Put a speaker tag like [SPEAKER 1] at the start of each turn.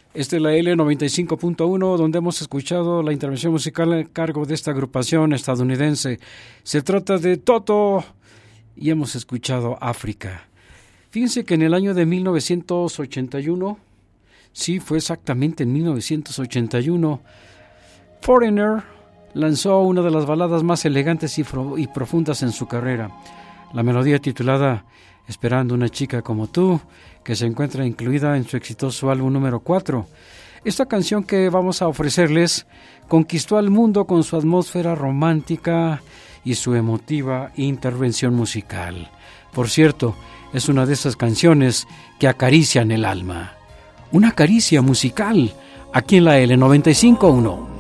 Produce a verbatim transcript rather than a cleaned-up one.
[SPEAKER 1] Esta es la L noventa y cinco punto uno, donde hemos escuchado la intervención musical a cargo de esta agrupación estadounidense. Se trata de Toto y hemos escuchado África. Fíjense que en el año de mil novecientos ochenta y uno, sí, fue exactamente en mil novecientos ochenta y uno, Foreigner lanzó una de las baladas más elegantes y, pro- y profundas en su carrera. La melodía titulada Esperando una chica como tú, que se encuentra incluida en su exitoso álbum número cuatro. Esta canción que vamos a ofrecerles conquistó al mundo con su atmósfera romántica y su emotiva intervención musical. Por cierto, es una de esas canciones que acarician el alma. Una caricia musical aquí en la L noventa y cinco punto uno.